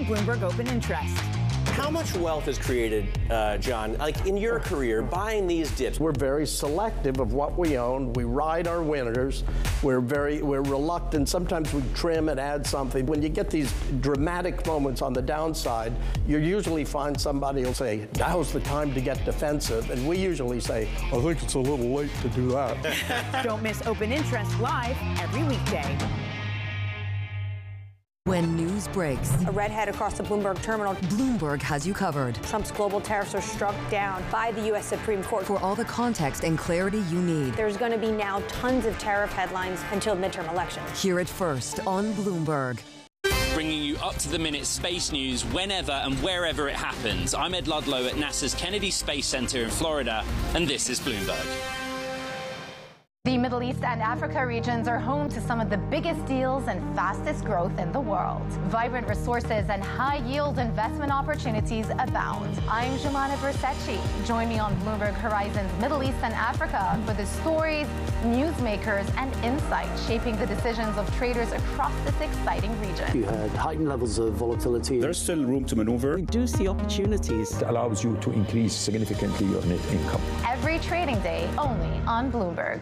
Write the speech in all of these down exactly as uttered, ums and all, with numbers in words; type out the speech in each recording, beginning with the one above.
Bloomberg Open Interest. How much wealth is created, uh, John, like in your career, buying these dips? We're very selective of what we own. We ride our winners. We're very, we're reluctant. Sometimes we trim and add something. When you get these dramatic moments on the downside, you usually find somebody will say, now's the time to get defensive. And we usually say, I think it's a little late to do that. Don't miss Open Interest live every weekday. When news breaks, a redhead across the Bloomberg terminal. Bloomberg has you covered. Trump's global tariffs are struck down by the U S Supreme Court. For all the context and clarity you need. There's going to be now tons of tariff headlines until midterm elections. Hear it first on Bloomberg. Bringing you up-to-the-minute space news whenever and wherever it happens. I'm Ed Ludlow at NASA's Kennedy Space Center in Florida, and this is Bloomberg. The Middle East and Africa regions are home to some of the biggest deals and fastest growth in the world. Vibrant resources and high-yield investment opportunities abound. I'm Jumana Versace. Join me on Bloomberg Horizon's Middle East and Africa for the stories, newsmakers, and insights shaping the decisions of traders across this exciting region. You had heightened levels of volatility. There's still room to maneuver. We do see opportunities. It allows you to increase significantly your net income. Every trading day, only on Bloomberg.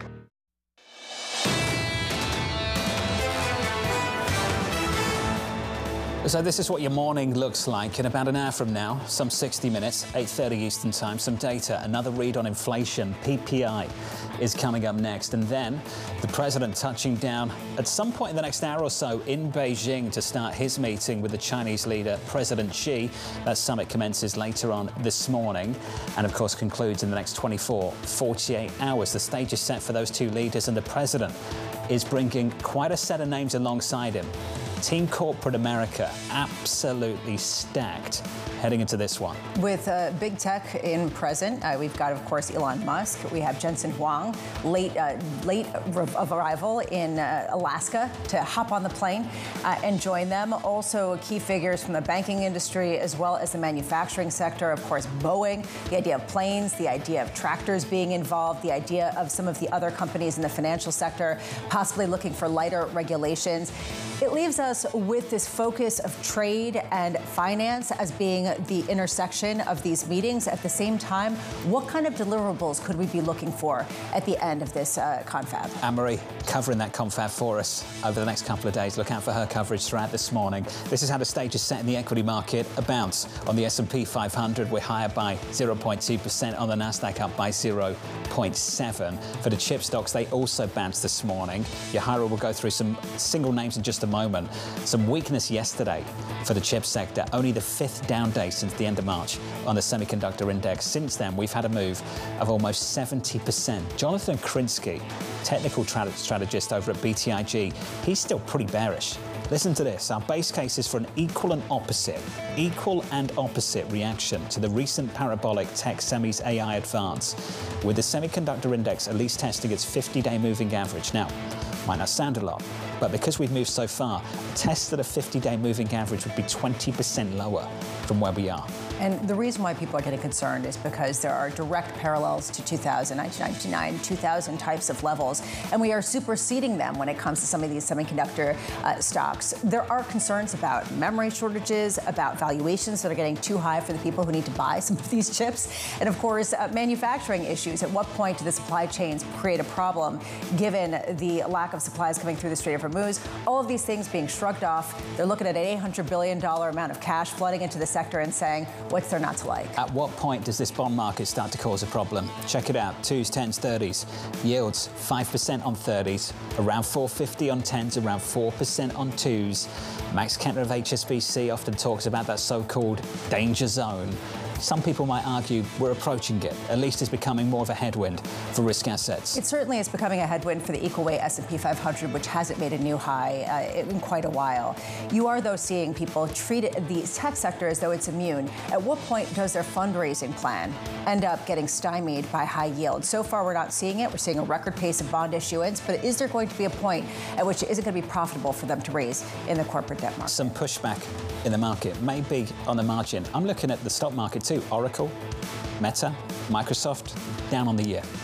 So this is what your morning looks like in about an hour from now, some sixty minutes, eight thirty Eastern Time, some data, another read on inflation, P P I is coming up next. And then the president touching down at some point in the next hour or so in Beijing to start his meeting with the Chinese leader, President Xi. That summit commences later on this morning and, of course, concludes in the next twenty-four, forty-eight hours. The stage is set for those two leaders, and the president is bringing quite a set of names alongside him. Team Corporate America, absolutely stacked heading into this one. With uh, big tech in present, uh, we've got, of course, Elon Musk. We have Jensen Huang, late uh, late of arrival in uh, Alaska to hop on the plane uh, and join them. Also, key figures from the banking industry as well as the manufacturing sector. Of course, Boeing, the idea of planes, the idea of tractors being involved, the idea of some of the other companies in the financial sector possibly looking for lighter regulations. It leaves us with this focus of trade and finance as being the intersection of these meetings. At the same time, what kind of deliverables could we be looking for at the end of this uh, confab? Anne-Marie covering that confab for us over the next couple of days. Look out for her coverage throughout this morning. This is how the stage is set in the equity market. A bounce on the S and P five hundred. We're higher by zero point two percent. On the Nasdaq, up by zero point seven. For the chip stocks, they also bounced this morning. Yahara will go through some single names in just a moment. Some weakness yesterday for the chip sector. Only the fifth down day since the end of March on the semiconductor index. Since then, we've had a move of almost seventy percent. Jonathan Krinsky, technical strategist over at B T I G, he's still pretty bearish. Listen to this. Our base case is for an equal and opposite, equal and opposite reaction to the recent parabolic tech semis A I advance, with the semiconductor index at least testing its fifty-day moving average. Now, might not sound a lot, but because we've moved so far, tests at a fifty-day moving average would be twenty percent lower from where we are. And the reason why people are getting concerned is because there are direct parallels to two thousand, nineteen ninety-nine, two thousand types of levels, and we are superseding them when it comes to some of these semiconductor uh, stocks. There are concerns about memory shortages, about valuations that are getting too high for the people who need to buy some of these chips, and of course, uh, manufacturing issues. At what point do the supply chains create a problem given the lack of supplies coming through the Strait of Hormuz? All of these things being shrugged off. They're looking at an eight hundred billion dollars amount of cash flooding into the sector and saying, what's there not to like? At what point does this bond market start to cause a problem? Check it out. Twos, tens, thirties. Yields five percent on thirties, around four fifty on tens, around four percent on twos. Max Kentner of H S B C often talks about that so-called danger zone. Some people might argue we're approaching it. At least it's becoming more of a headwind for risk assets. It certainly is becoming a headwind for the equal weight S and P five hundred, which hasn't made a new high uh, in quite a while. You are, though, seeing people treat the tech sector as though it's immune. At what point does their fundraising plan end up getting stymied by high yield? So far, we're not seeing it. We're seeing a record pace of bond issuance. But is there going to be a point at which it isn't going to be profitable for them to raise in the corporate debt market? Some pushback in the market, maybe on the margin. I'm looking at the stock market too. Oracle, Meta, Microsoft, down on the year.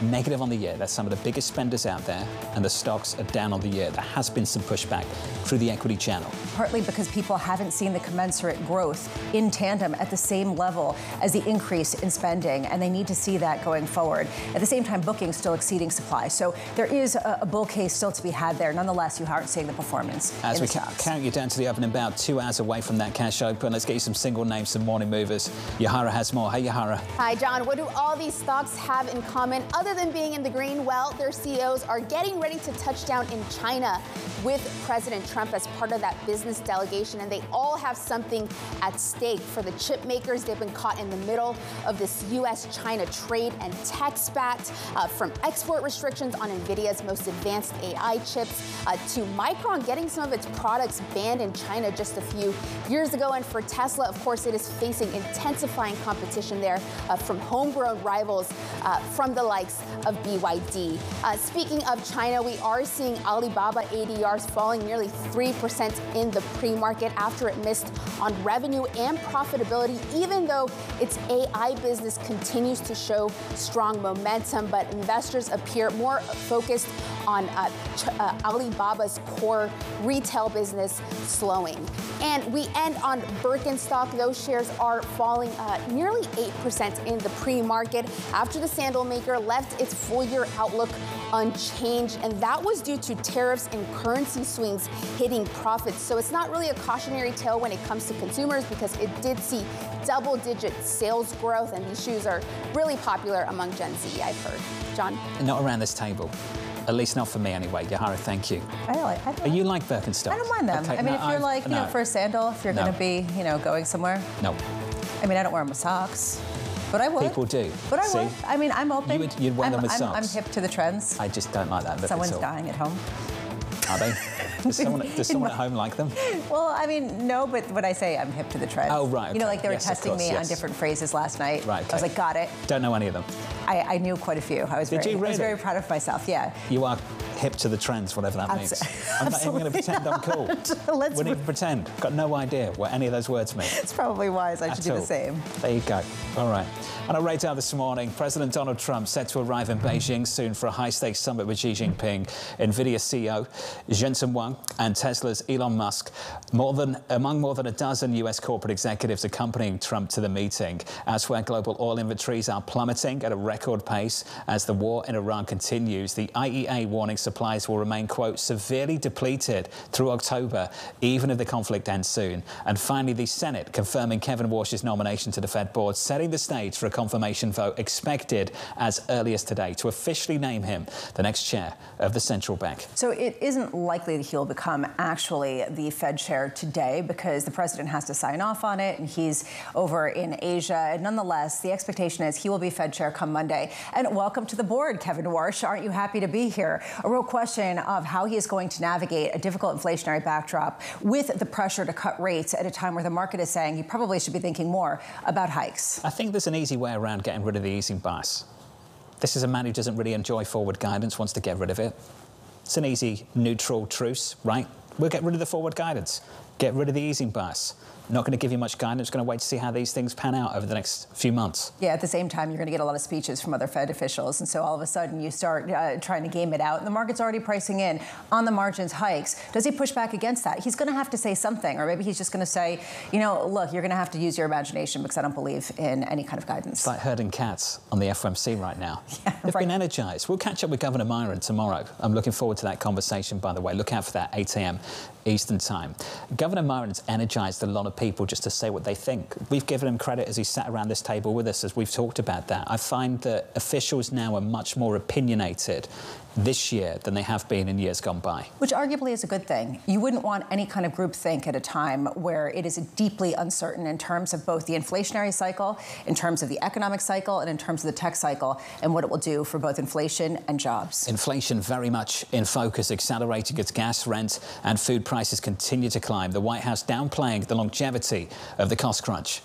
negative on the year. They're some of the biggest spenders out there, and the stocks are down on the year. There has been some pushback through the equity channel. Partly because people haven't seen the commensurate growth in tandem at the same level as the increase in spending, and they need to see that going forward. At the same time, bookings still exceeding supply. So there is a, a bull case still to be had there. Nonetheless, you aren't seeing the performance As in we the ca- stocks. count you down to the open, about two hours away from that cash open, let's get you some single names, some morning movers. Yahara has more. Hey, Yahara. Hi, John. What do all these stocks have in common other than being in the green? Well, their C E Os are getting ready to touch down in China with President Trump as part of that business delegation, and they all have something at stake. For the chip makers, they've been caught in the middle of this U S China trade and tech spat, uh, from export restrictions on NVIDIA's most advanced A I chips uh, to Micron getting some of its products banned in China just a few years ago. And for Tesla, of course, it is facing intensifying competition there uh, from homegrown rivals uh, from the likes of B Y D. Uh, speaking of China, we are seeing Alibaba A D Rs falling nearly three percent in the pre-market after it missed on revenue and profitability, even though its A I business continues to show strong momentum. But investors appear more focused on uh, ch- uh, Alibaba's core retail business slowing. And we end on Birkenstock. Those shares are falling uh, nearly eight percent in the pre-market after the sandal maker left its full-year outlook unchanged, and that was due to tariffs and currency swings hitting profits. So it's not really a cautionary tale when it comes to consumers, because it did see double-digit sales growth, and these shoes are really popular among Gen Z, I've heard. John? Not around this table. At least not for me anyway. Yahara, thank you. I like. I Are you like Birkenstock? I don't mind them. Okay, I mean, no, if you're I've- like, you know, no. for a sandal, if you're No. going to be, you know, going somewhere. No. I mean, I don't wear them with socks, but I would. People do. But I See? would. I mean, I'm open. You would- you'd wear I'm, them with I'm, socks. I'm hip to the trends. I just don't like that look Someone's at all. dying at home. Are they? Does someone, does someone at home like them? Well, I mean, no, but when I say I'm hip to the trends. Oh, right, You know, okay. like they were Yes, of testing course, me on yes. different phrases last night. Right, I was okay. like, got it. Don't know any of them. I, I knew quite a few. I was Did very, you I was really? very proud of myself. Yeah. You are hip to the trends, whatever that Abs- means. I'm not even going to pretend I'm cool. Let's Wouldn't even pretend. Got no idea what any of those words mean. It's probably wise. I should At do all. the same. There you go. All right. On our radar this morning, President Donald Trump set to arrive in Beijing soon for a high-stakes summit with Xi Jinping, NVIDIA C E O Jensen Huang, and Tesla's Elon Musk. More than among more than a dozen U S corporate executives accompanying Trump to the meeting. Elsewhere, global oil inventories are plummeting at a record pace as the war in Iran continues. The I E A warning supplies will remain, quote, severely depleted through October, even if the conflict ends soon. And finally, the Senate confirming Kevin Warsh's nomination to the Fed board, setting the stage for a confirmation vote expected as early as today to officially name him the next chair of the central bank. So it isn't likely that he'll become actually the Fed chair today because the president has to sign off on it, and he's over in Asia. And nonetheless, the expectation is he will be Fed chair come Monday. And welcome to the board, Kevin Warsh. Aren't you happy to be here? A real question of how he is going to navigate a difficult inflationary backdrop with the pressure to cut rates at a time where the market is saying he probably should be thinking more about hikes. I think there's an easy way around getting rid of the easing bias. This is a man who doesn't really enjoy forward guidance, wants to get rid of it. It's an easy, neutral truce, right? We'll get rid of the forward guidance, get rid of the easing bias. Not going to give you much guidance, going to wait to see how these things pan out over the next few months. Yeah, at the same time, you're going to get a lot of speeches from other Fed officials. And so all of a sudden you start uh, trying to game it out. And the market's already pricing in on the margins hikes. Does he push back against that? He's going to have to say something. Or maybe he's just going to say, you know, look, you're going to have to use your imagination because I don't believe in any kind of guidance. It's like herding cats on the F O M C right now. Yeah, They've right. been energised. We'll catch up with Governor Myron tomorrow. I'm looking forward to that conversation, by the way. Look out for that, eight a.m. Eastern time. Governor Myron's energised a lot of people just to say what they think. We've given him credit as he sat around this table with us as we've talked about that. I find that officials now are much more opinionated this year than they have been in years gone by. Which arguably is a good thing. You wouldn't want any kind of groupthink at a time where it is deeply uncertain in terms of both the inflationary cycle, in terms of the economic cycle, and in terms of the tech cycle, and what it will do for both inflation and jobs. Inflation very much in focus, accelerating as gas, rent and food prices continue to climb. The White House downplaying the longevity of the cost crunch.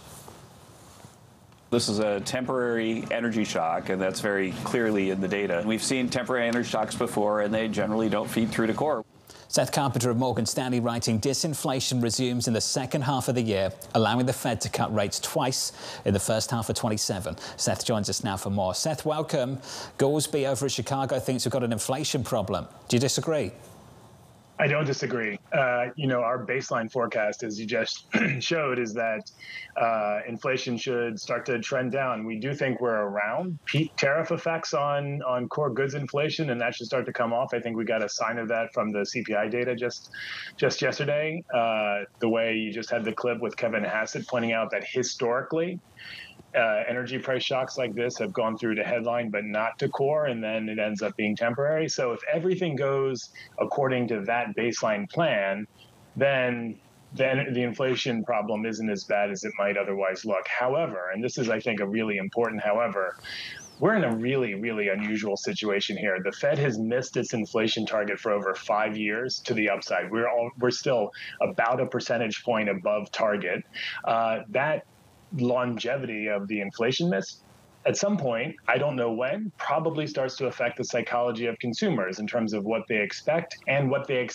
This is a temporary energy shock, and that's very clearly in the data. We've seen temporary energy shocks before, and they generally don't feed through to core. Seth Carpenter of Morgan Stanley writing, disinflation resumes in the second half of the year, allowing the Fed to cut rates twice in the first half of twenty-seven. Seth joins us now for more. Seth, welcome. Goolsbee over at Chicago thinks we've got an inflation problem. Do you disagree? I don't disagree. Uh, you know, our baseline forecast, as you just showed, is that uh, inflation should start to trend down. We do think we're around peak tariff effects on, on core goods inflation, and that should start to come off. I think we got a sign of that from the C P I data just just yesterday. Uh, the way you just had the clip with Kevin Hassett pointing out that historically, Uh, energy price shocks like this have gone through to headline, but not to core, and then it ends up being temporary. So if everything goes according to that baseline plan, then then the inflation problem isn't as bad as it might otherwise look. However, and this is, I think, a really important however, we're in a really, really unusual situation here. The Fed has missed its inflation target for over five years to the upside. We're all, we're still about a percentage point above target. Uh, that longevity of the inflation miss, at some point, I don't know when, probably starts to affect the psychology of consumers in terms of what they expect and what they expect